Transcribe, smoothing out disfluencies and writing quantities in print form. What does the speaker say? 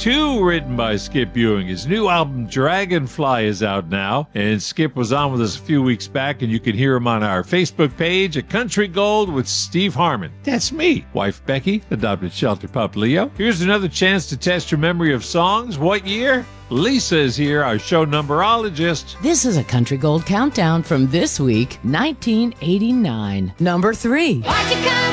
2, written by Skip Ewing. His new album, Dragonfly, is out now, and Skip was on with us a few weeks back, and you can hear him on our Facebook page at Country Gold with Steve Harmon. That's me. Wife Becky, adopted shelter pup Leo. Here's another chance to test your memory of songs. What year? Lisa is here, our show numberologist. This is a Country Gold countdown from this week, 1989. Number 3. Why'd you come